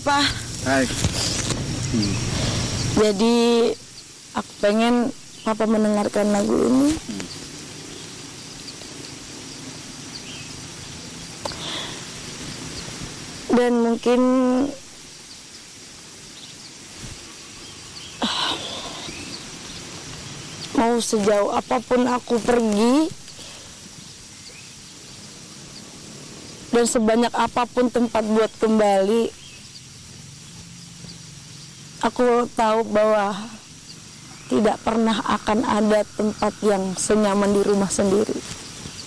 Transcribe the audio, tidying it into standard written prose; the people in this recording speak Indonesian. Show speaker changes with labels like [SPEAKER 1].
[SPEAKER 1] Pa.
[SPEAKER 2] Hai.
[SPEAKER 1] Jadi aku pengen Papa mendengarkan lagu ini. Dan mungkin mau sejauh apapun aku pergi dan sebanyak apapun tempat buat kembali, aku tahu bahwa tidak pernah akan ada tempat yang senyaman di rumah sendiri.